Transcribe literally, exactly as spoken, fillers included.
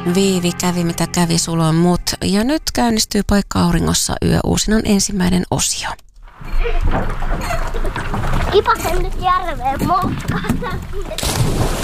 Viivi kävi mitä kävi sulon mut. Ja nyt käynnistyy Paikka auringossa yöuusinan ensimmäinen osio. Kipasen nyt järveen moskata.